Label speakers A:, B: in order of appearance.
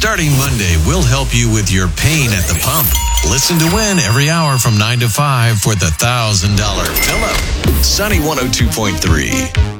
A: Starting Monday, we'll help you with your pain at the pump. Listen to Win every hour from 9 to 5 for the $1,000 fill-up. Sunny 102.3.